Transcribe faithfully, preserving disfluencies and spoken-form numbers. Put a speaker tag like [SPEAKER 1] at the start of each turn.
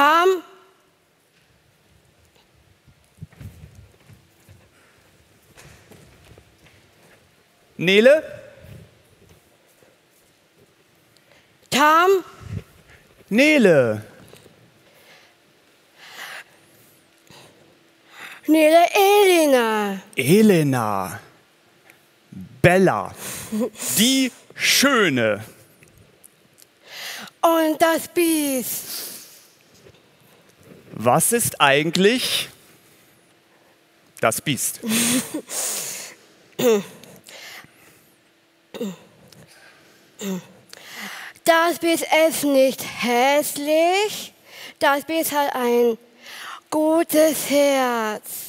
[SPEAKER 1] Tam,
[SPEAKER 2] Nele,
[SPEAKER 1] Tam,
[SPEAKER 2] Nele,
[SPEAKER 1] Nele Elena,
[SPEAKER 2] Elena, Bella, die Schöne.
[SPEAKER 1] und das Biest.
[SPEAKER 2] Was ist eigentlich das Biest?
[SPEAKER 1] Das Biest ist nicht hässlich, das Biest hat ein gutes Herz.